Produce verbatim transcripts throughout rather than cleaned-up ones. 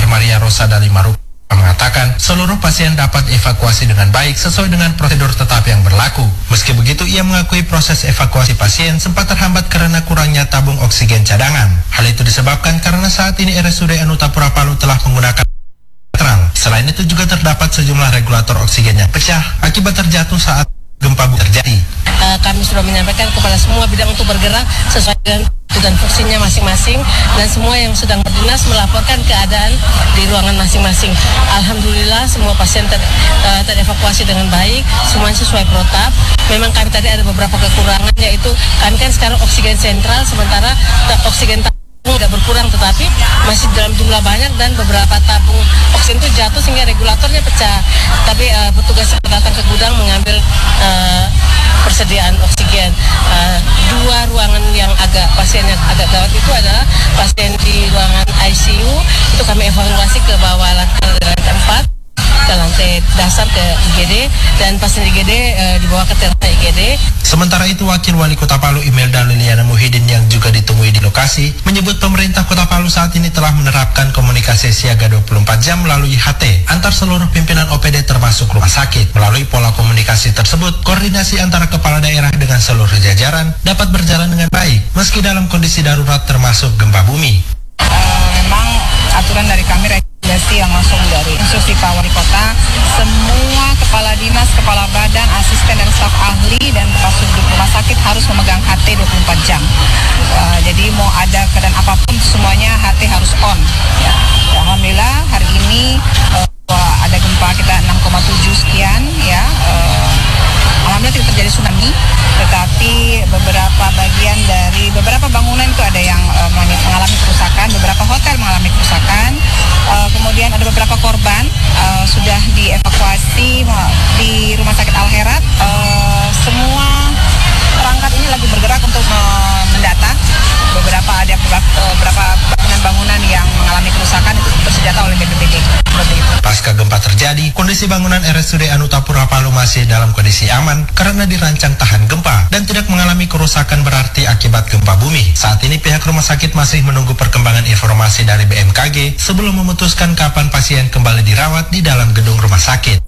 Maria Rosa dari Maruku mengatakan seluruh pasien dapat evakuasi dengan baik sesuai dengan prosedur tetap yang berlaku. Meski begitu, ia mengakui proses evakuasi pasien sempat terhambat karena kurangnya tabung oksigen cadangan. Hal itu disebabkan karena saat ini R S U D Anutapura Palu telah menggunakan terang. Selain itu juga terdapat sejumlah regulator oksigen yang pecah akibat terjatuh saat gempa bumi terjadi. Uh, kami sudah menyampaikan kepada semua bidang untuk bergerak sesuai dengan dan fungsinya masing-masing, dan semua yang sedang berdinas melaporkan keadaan di ruangan masing-masing. Alhamdulillah semua pasien ter, uh, terevakuasi dengan baik, semuanya sesuai protap. Memang kami tadi ada beberapa kekurangan, yaitu kami kan sekarang oksigen sentral, sementara oksigen tidak berkurang, tetapi masih dalam jumlah banyak dan beberapa tabung oksigen itu jatuh sehingga regulatornya pecah. Tapi uh, petugas datang ke gudang mengambil uh, persediaan oksigen. Uh, dua ruangan yang agak pasien yang agak gawat itu adalah pasien di ruangan I C U, itu kami evaluasi ke bawah lantai, lantai empat, ke lantai dasar ke I G D, dan pasien I G D uh, dibawa ke teratai I G D. Sementara itu, Wakil Wali Kota Palu Imelda Liliana Muhyiddin yang juga ditemui di lokasi menyebut pemerintah Kota Palu saat ini telah menerapkan komunikasi siaga dua puluh empat jam melalui H T antar seluruh pimpinan O P D termasuk rumah sakit. Melalui pola komunikasi tersebut, koordinasi antara kepala daerah dengan seluruh jajaran dapat berjalan dengan baik meski dalam kondisi darurat termasuk gempa bumi. Uh, memang aturan dari kami regulasi yang langsung dari instruksi Pak Wali Kota, semua kepala dinas, kepala badan, asisten dan staf ahli dan Kasubdit rumah sakit harus memegang H T dua puluh empat jam. Uh, jadi mau ada keadaan apapun semuanya H T harus on. Ya, alhamdulillah hari ini uh, ada gempa kita enam koma tujuh sekian ya. Uh, Alhamdulillah tidak terjadi tsunami, tetapi beberapa bagian dari beberapa bangunan itu ada yang uh, mengalami kerusakan, beberapa hotel mengalami kerusakan, uh, kemudian ada beberapa korban uh, sudah dievakuasi di Rumah Sakit Al-Herat. Uh, semua perangkat ini lagi bergerak untuk uh, mendata beberapa ada beberapa bangunan-bangunan yang mengalami kerusakan itu tersenjata oleh B P B D. Pasca gempa terjadi, kondisi bangunan R S U D Anutapura Palu masih dalam kondisi aman karena dirancang tahan gempa dan tidak mengalami kerusakan berarti akibat gempa bumi. Saat ini pihak rumah sakit masih menunggu perkembangan informasi dari B M K G sebelum memutuskan kapan pasien kembali dirawat di dalam gedung rumah sakit.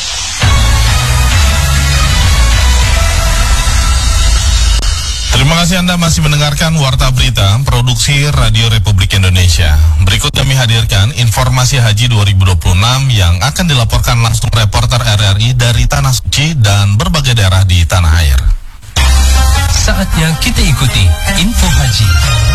Terima kasih Anda masih mendengarkan Warta Berita Produksi Radio Republik Indonesia. Berikut kami hadirkan informasi Haji dua ribu dua puluh enam yang akan dilaporkan langsung reporter R R I dari Tanah Suci dan berbagai daerah di tanah air. Saatnya kita ikuti Info Haji.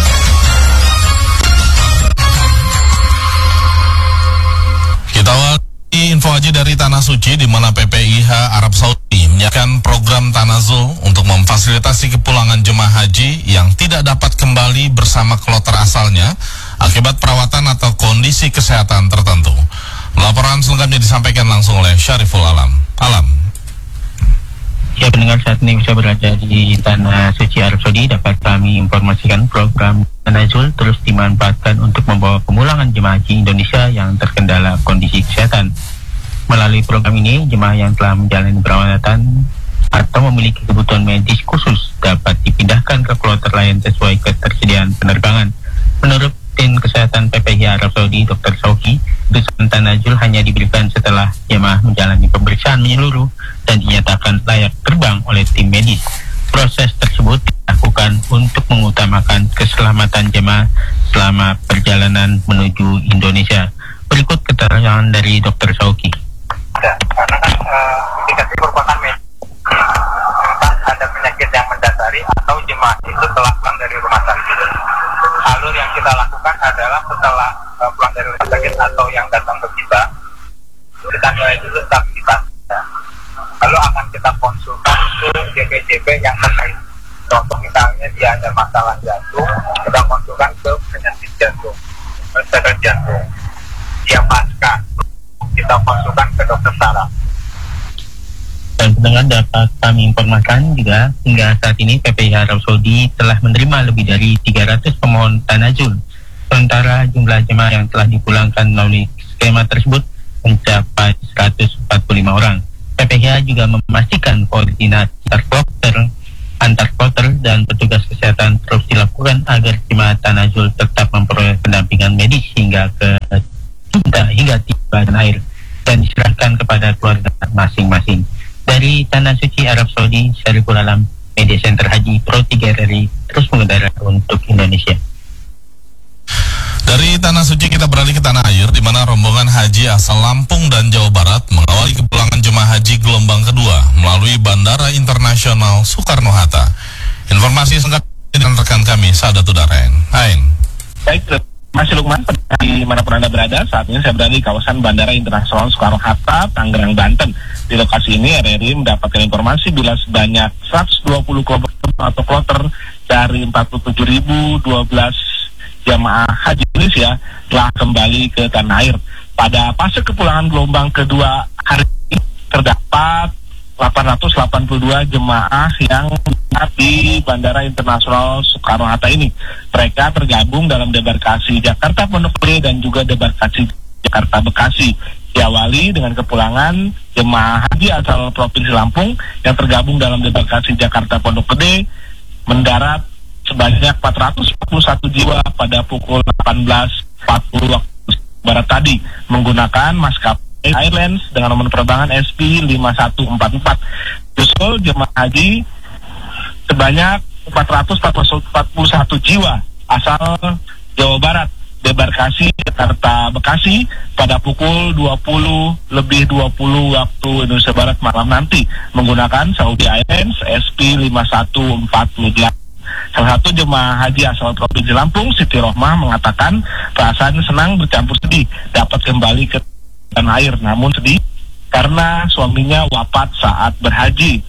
Kita awali Info Haji dari Tanah Suci, di mana P P I H Arab Saudi menyiapkan program Tanazul untuk memfasilitasi kepulangan jemaah haji yang tidak dapat kembali bersama kloter asalnya akibat perawatan atau kondisi kesehatan tertentu. Laporan selengkapnya disampaikan langsung oleh Syariful Alam. Alam. Ya, pendengar, saat ini bisa berada di Tanah Suci Arab Saudi, dapat kami informasikan program Tanazul terus dimanfaatkan untuk membawa pemulangan jemaah haji Indonesia yang terkendala kondisi kesehatan. Melalui program ini, jemaah yang telah menjalani perawatan atau memiliki kebutuhan medis khusus dapat dipindahkan ke kloter lain sesuai ketersediaan penerbangan. Menurut Tim Kesehatan P P I Arab Saudi, Dokter Sauki, keputusan Tanazul hanya diberikan setelah jemaah menjalani pemeriksaan menyeluruh dan dinyatakan layak terbang oleh tim medis. Proses tersebut dilakukan untuk mengutamakan keselamatan jemaah selama perjalanan menuju Indonesia. Berikut keterangan dari Dokter Sauki. Ada, karena kan uh, indikasi merupakan medis. Entah ada penyakit yang mendasari atau jemaah itu telah pulang dari rumah sakit. Alur yang kita lakukan adalah setelah uh, pulang dari rumah sakit atau yang datang ke kita, kita nilai dulu stabilitasnya. Lalu akan kita konsultan ke J P J P yang terkait. Contoh misalnya dia ada masalah jantung, kita konsultan ke penyakit jantung, sakit jantung. Dia pasca, kita konsultan ke dokter saraf. Dan pendengar, dapat kami informasikan juga hingga saat ini P P I Arab Saudi telah menerima lebih dari tiga ratus pemohon Tanazul. Sementara jumlah jemaah yang telah dipulangkan melalui skema tersebut mencapai seratus empat puluh lima orang. P P I juga memastikan koordinasi antar kloter, antar kloter dan petugas kesehatan terus dilakukan agar jemaah Tanazul tetap memperoleh pendampingan medis hingga ke kita hingga tiba di air dan diserahkan kepada keluarga masing-masing. Dari Tanah Suci Arab Saudi, Syariful Alam, Media Center Haji Pro tiga R I terus mengudara untuk Indonesia. Dari Tanah Suci kita beralih ke Tanah Air, di mana rombongan haji asal Lampung dan Jawa Barat mengawali kepulangan jemaah haji gelombang kedua melalui Bandara Internasional Soekarno-Hatta. Informasi singkat dengan rekan kami, Saadatul Darain. Ain. Baik, Mas Lukman, dimanapun Anda berada, saat ini saya berada di kawasan Bandara Internasional Soekarno-Hatta, Tangerang, Banten. Di lokasi ini R R I mendapatkan informasi bila sebanyak seratus dua puluh kloter atau kloter dari empat puluh tujuh ribu dua belas jamaah haji Indonesia telah kembali ke tanah air. Pada fase kepulangan gelombang kedua hari ini terdapat delapan ratus delapan puluh dua jemaah yang di Bandara Internasional Soekarno-Hatta ini. Mereka tergabung dalam debarkasi Jakarta Pondok Gede dan juga debarkasi Jakarta Bekasi. Diawali dengan kepulangan jemaah haji asal Provinsi Lampung yang tergabung dalam debarkasi Jakarta Pondok Gede mendarat sebanyak empat ratus empat puluh satu jiwa pada pukul delapan belas empat puluh waktu barat tadi menggunakan maskapai Airlines dengan nomor penerbangan S P lima satu empat empat. Justru jemaah haji sebanyak empat ratus empat puluh satu jiwa asal Jawa Barat debarkasi Jakarta Bekasi pada pukul dua puluh lebih dua puluh waktu Indonesia Barat malam nanti menggunakan Saudi Airlines S P lima satu empat delapan. Salah satu jemaah haji asal Provinsi Lampung, Siti Rohmah, mengatakan perasaan senang bercampur sedih dapat kembali ke tanah air, namun sedih karena suaminya wafat saat berhaji.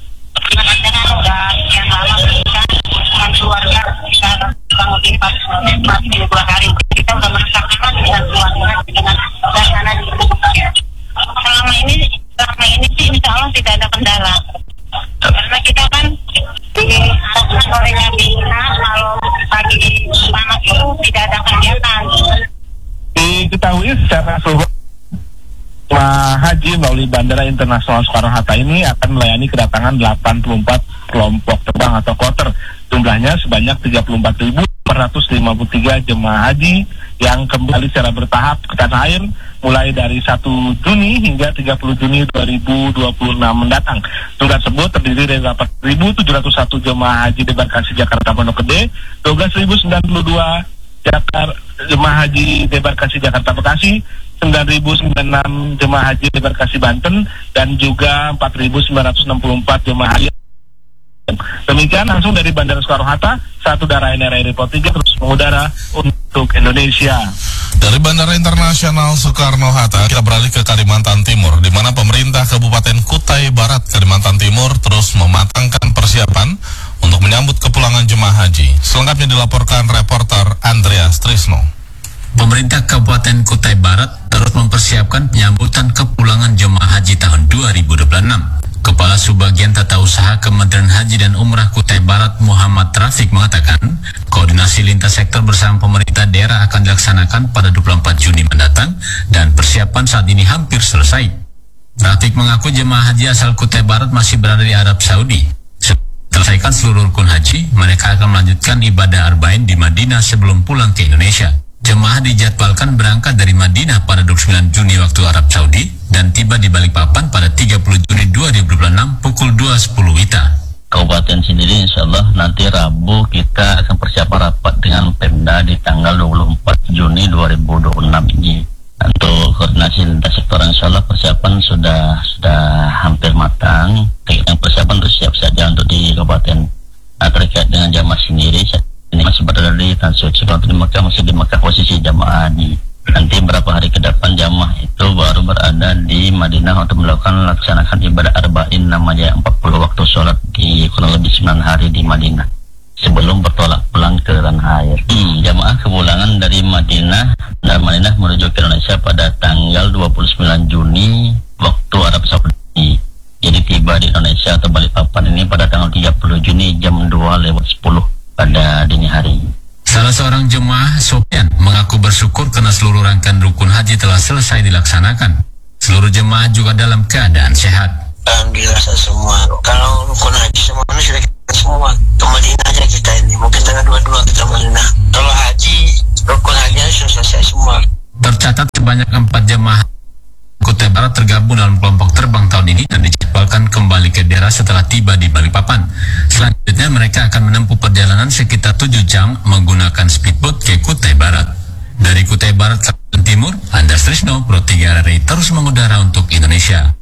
Sudah sekian lama menikah dengan keluarga, kita kurang lebih empat puluh dua hari. Kita sudah merasakan dengan keluarga dengan suasana di Indonesia. Selama ini, selama ini sih insya Allah tidak ada kendala. Karena kita kan di sorenya Bina, kalau pagi panas itu tidak ada kegiatan. Diketahui secara seluruh jemaah haji melalui Bandara Internasional Soekarno-Hatta ini akan melayani kedatangan delapan puluh empat kelompok terbang atau kloter. Jumlahnya sebanyak tiga puluh empat ribu empat ratus lima puluh tiga jemaah haji yang kembali secara bertahap ke tanah air mulai dari satu Juni hingga tiga puluh Juni dua ribu dua puluh enam mendatang. Jumlah tersebut terdiri dari delapan ribu tujuh ratus satu jemaah haji debarkasi Jakarta Pondok Gede, dua belas ribu sembilan puluh dua Jakar, jemaah haji debarkasi Jakarta Bekasi, sembilan ribu sembilan puluh enam jemaah haji debarkasi Banten, dan juga empat ribu sembilan ratus enam puluh empat jemaah haji. Demikian langsung dari Bandara Soekarno-Hatta, satu Darain R R I Pro tiga terus mengudara untuk Indonesia. Dari Bandara Internasional Soekarno-Hatta kita beralih ke Kalimantan Timur, di mana pemerintah Kabupaten Kutai Barat Kalimantan Timur terus mematangkan persiapan untuk menyambut kepulangan jemaah haji. Selengkapnya dilaporkan reporter Andreas Trisno. Pemerintah Kabupaten Kutai Barat terus mempersiapkan penyambutan kepulangan jemaah haji tahun dua ribu dua puluh enam. Kepala Subbagian Tata Usaha Kementerian Haji dan Umrah Kutai Barat Muhammad Rafiq mengatakan, koordinasi lintas sektor bersama pemerintah daerah akan dilaksanakan pada dua puluh empat Juni mendatang dan persiapan saat ini hampir selesai. Rafiq mengaku jemaah haji asal Kutai Barat masih berada di Arab Saudi. Setelah selesaikan seluruh rukun haji, mereka akan melanjutkan ibadah Arba'in di Madinah sebelum pulang ke Indonesia. Jemaah dijadwalkan berangkat dari Madinah pada dua puluh sembilan Juni waktu Arab Saudi dan tiba di Balikpapan pada tiga puluh Juni dua ribu dua puluh enam pukul dua sepuluh W I T A. Kabupaten sendiri insya Allah nanti Rabu kita akan persiapan rapat dengan Pemda di tanggal dua puluh empat Juni dua ribu dua puluh enam ini. Untuk koordinasi lintas sektor insya Allah persiapan sudah sudah hampir matang. Yang persiapan untuk siap saja untuk di Kabupaten. Nah, terkait dengan jamaah sendiri ini masih berada di Tanah Suci. Kalau di Mekah masih di Mekah posisi jamaah haji. Nanti beberapa hari ke depan jamaah itu baru berada di Madinah untuk melakukan laksanakan ibadah Arba'in, namanya empat puluh waktu sholat di kurang lebih sembilan hari di Madinah sebelum bertolak pulang ke tanah air. Hmm, jamaah kepulangan dari Madinah dan Madinah menuju ke Indonesia pada tanggal dua puluh sembilan Juni waktu Arab Saudi. Jadi tiba di Indonesia atau Balikpapan ini pada tanggal tiga puluh Juni jam dua lewat sepuluh pada dini hari. Salah seorang jemaah, Sofian, mengaku bersyukur karena seluruh rangkaian rukun haji telah selesai dilaksanakan. Seluruh jemaah juga dalam keadaan sehat. Alhamdulillah semua. Kalau rukun haji semuanya sudah kita semua ke Madinah aja kita ini. Mungkin tanggal dua puluh dua kita Madinah. Kalau haji, rukun haji sudah selesai semua. Tercatat sebanyak sebanyak empat jemaah Kutai Barat tergabung dalam kelompok terbang tahun ini dan dijadwalkan kembali ke daerah setelah tiba di Balikpapan. Selanjutnya mereka akan menempuh perjalanan sekitar tujuh jam menggunakan speedboat ke Kutai Barat. Dari Kutai Barat, Selatan Timur, Andas Trisno, Pro tiga R R I terus mengudara untuk Indonesia.